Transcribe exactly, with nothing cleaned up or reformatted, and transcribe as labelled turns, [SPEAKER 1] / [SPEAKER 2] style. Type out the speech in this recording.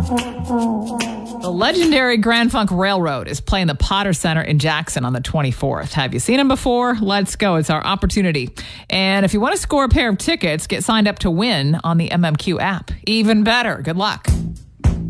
[SPEAKER 1] The legendary Grand Funk Railroad is playing the Potter Center in Jackson on the twenty-fourth. Have you seen them before? Let's go. It's our opportunity. And if you want to score a pair of tickets, get signed up to win on the M M Q app. Even better. Good luck.